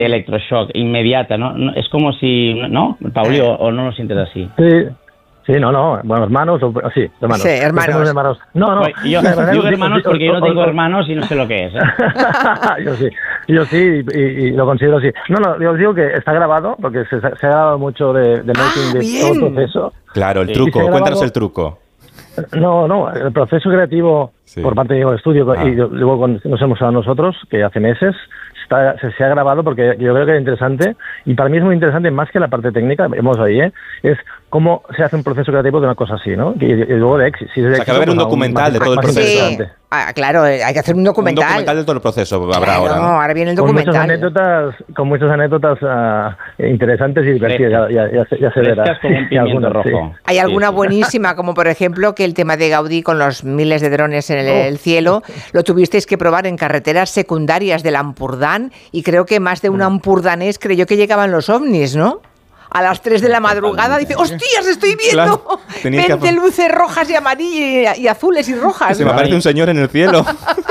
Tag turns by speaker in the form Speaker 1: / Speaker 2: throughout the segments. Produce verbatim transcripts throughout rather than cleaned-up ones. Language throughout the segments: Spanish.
Speaker 1: electroshock inmediata, ¿no? no es como si, ¿no? Pauli, o, o no lo sientes así.
Speaker 2: Sí. Sí, no, no, bueno, hermanos, o, sí, hermanos.
Speaker 3: Sí, hermanos.
Speaker 2: hermanos. No, no.
Speaker 1: Pues yo digo hermanos porque yo no tengo hermanos y no sé lo que es, ¿eh?
Speaker 2: yo sí, yo sí, y, y lo considero así. No, no, yo digo que está grabado, porque se, se ha grabado mucho de, de making
Speaker 3: ah,
Speaker 2: de
Speaker 3: bien.
Speaker 2: todo el proceso.
Speaker 4: Claro, el truco,
Speaker 2: grabado,
Speaker 4: cuéntanos el truco.
Speaker 2: No, no, el proceso creativo sí. por parte del estudio ah. y luego con, nos hemos a nosotros, que hace meses, está, se, se ha grabado porque yo creo que es interesante, y para mí es muy interesante, más que la parte técnica, vemos ahí, ¿eh? Es cómo se hace un proceso creativo de una cosa así, ¿no? Y, y luego de éxito. Si
Speaker 4: o sea, que va a haber un documental más, de todo el proceso.
Speaker 3: Sí. Ah, claro, hay que hacer un documental.
Speaker 4: Un documental de todo el proceso habrá
Speaker 3: claro,
Speaker 4: ahora.
Speaker 3: No, ahora viene el documental.
Speaker 2: Con muchas anécdotas, con muchas anécdotas uh, interesantes y divertidas, ya, ya, ya, ya se verá.
Speaker 1: Como un pimiento rojo.
Speaker 3: Sí. Hay alguna sí, sí. buenísima, como por ejemplo que el tema de Gaudí con los miles de drones en el, oh. el cielo, lo tuvisteis que probar en carreteras secundarias del Ampurdán, y creo que más de un ampurdanés creyó que llegaban los ovnis, ¿no? A las tres de la madrugada dice, ¡hostias, estoy viendo! Claro, veinte que... luces rojas y amarillas y, y azules y rojas.
Speaker 4: Se me aparece un señor en el cielo.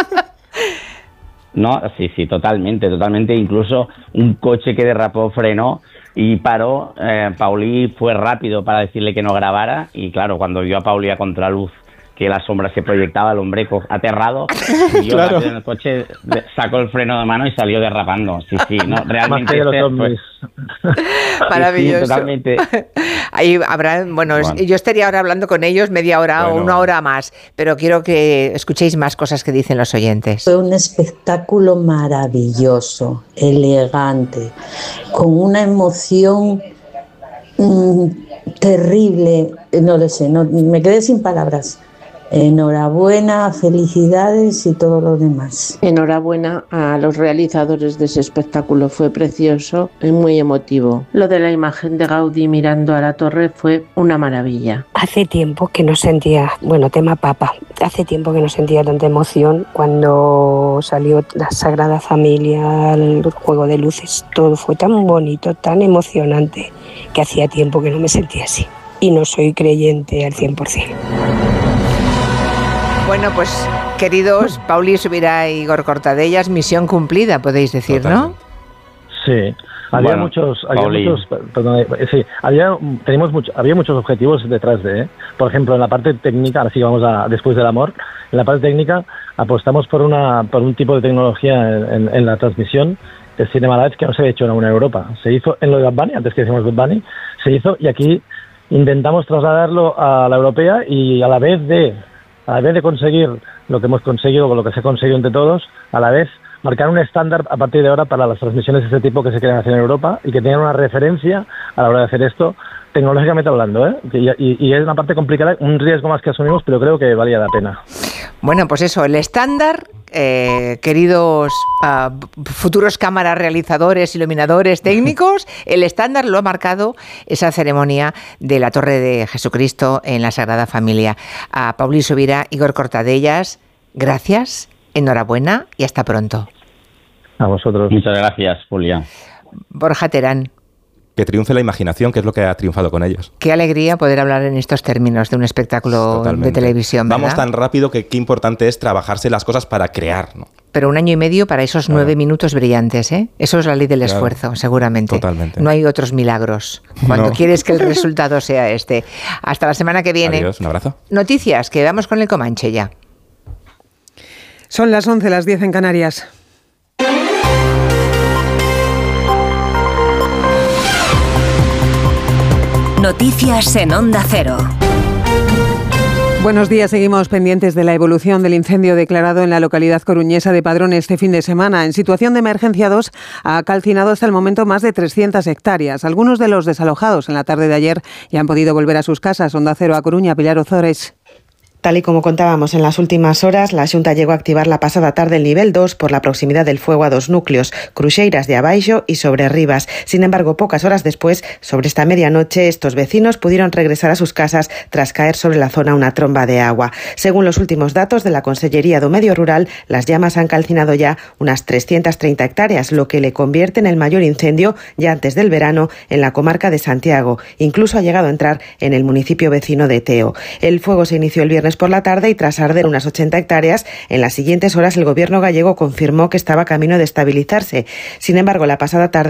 Speaker 1: No, sí, sí, totalmente, totalmente. Incluso un coche que derrapó, frenó y paró. Eh, Pauli fue rápido para decirle que no grabara, y claro, cuando vio a Pauli a contraluz, que la sombra se proyectaba, el hombre aterrado, y yo claro. rápido en el coche sacó el freno de mano y salió derrapando. Sí, sí, no, realmente fue...
Speaker 3: Maravilloso.
Speaker 1: Sí, sí, totalmente.
Speaker 3: Ahí habrá, bueno, bueno, yo estaría ahora hablando con ellos media hora bueno. o una hora más, pero quiero que escuchéis más cosas que dicen los oyentes.
Speaker 5: Fue un espectáculo maravilloso, elegante, con una emoción mmm, terrible, no lo sé, no, me quedé sin palabras. Enhorabuena, felicidades y todo lo demás.
Speaker 6: Enhorabuena a los realizadores de ese espectáculo, fue precioso y muy emotivo. Lo de la imagen de Gaudí mirando a la torre fue una maravilla.
Speaker 7: Hace tiempo que no sentía, bueno, tema Papa, hace tiempo que no sentía tanta emoción cuando salió la Sagrada Familia, el juego de luces, todo fue tan bonito, tan emocionante, que hacía tiempo que no me sentía así. Y no soy creyente al cien por ciento.
Speaker 3: Bueno, pues, queridos, Pauli Subirá y Igor Cortadellas, misión cumplida, podéis decir,
Speaker 4: totalmente.
Speaker 3: ¿no?
Speaker 2: Sí, había
Speaker 1: bueno,
Speaker 2: muchos, había
Speaker 1: Pauli.
Speaker 2: muchos, perdón, sí, había, teníamos mucho, había muchos objetivos detrás de, ¿eh? Por ejemplo, en la parte técnica, ahora sí vamos a después del amor, en la parte técnica apostamos por una, por un tipo de tecnología en, en, en la transmisión de Cinema Live que no se había hecho en Europa. Se hizo en lo de Bad Bunny, antes que decíamos Bad Bunny, se hizo, y aquí intentamos trasladarlo a la europea, y a la vez de a la vez de conseguir lo que hemos conseguido, o lo que se ha conseguido entre todos, a la vez marcar un estándar a partir de ahora para las transmisiones de este tipo que se quieren hacer en Europa, y que tengan una referencia a la hora de hacer esto, tecnológicamente hablando, ¿eh? Y, y, y es una parte complicada, un riesgo más que asumimos, pero creo que valía la pena.
Speaker 3: Bueno, pues eso, el estándar, eh, queridos uh, futuros cámaras realizadores, iluminadores, técnicos, el estándar lo ha marcado esa ceremonia de la Torre de Jesucristo en la Sagrada Familia. A Pauli Subirá, Igor Cortadellas, gracias, enhorabuena y hasta pronto.
Speaker 2: A vosotros.
Speaker 1: Muchas gracias, Julia.
Speaker 3: Borja Terán.
Speaker 4: Que triunfe la imaginación, que es lo que ha triunfado con ellos.
Speaker 3: Qué alegría poder hablar en estos términos de un espectáculo Totalmente. de televisión, ¿verdad?
Speaker 4: Vamos tan rápido que qué importante es trabajarse las cosas para crear, ¿no?
Speaker 3: Pero un año y medio para esos claro. nueve minutos brillantes, ¿eh? Eso es la ley del claro. esfuerzo, seguramente.
Speaker 4: Totalmente.
Speaker 3: No hay otros milagros cuando no. quieres que el resultado sea este. Hasta la semana que viene.
Speaker 4: Adiós, un abrazo.
Speaker 3: Noticias, que vamos con el Comanche ya.
Speaker 8: Son las once, las diez en Canarias.
Speaker 9: Noticias en Onda Cero.
Speaker 8: Buenos días, seguimos pendientes de la evolución del incendio declarado en la localidad coruñesa de Padrón este fin de semana. En situación de emergencia dos ha calcinado hasta el momento más de trescientas hectáreas. Algunos de los desalojados en la tarde de ayer ya han podido volver a sus casas. Onda Cero a Coruña, Pilar Ozores.
Speaker 10: Tal y como contábamos en las últimas horas, la Xunta llegó a activar la pasada tarde el nivel dos por la proximidad del fuego a dos núcleos, Cruxeiras de Abaixo y Sobrerribas. Sin embargo, pocas horas después, sobre esta medianoche, estos vecinos pudieron regresar a sus casas tras caer sobre la zona una tromba de agua. Según los últimos datos de la Consellería do Medio Rural, las llamas han calcinado ya unas trescientas treinta hectáreas, lo que le convierte en el mayor incendio ya antes del verano en la comarca de Santiago. Incluso ha llegado a entrar en el municipio vecino de Teo. El fuego se inició el viernes lunes por la tarde y tras arder unas ochenta hectáreas, en las siguientes horas el gobierno gallego confirmó que estaba camino de estabilizarse. Sin embargo, la pasada tarde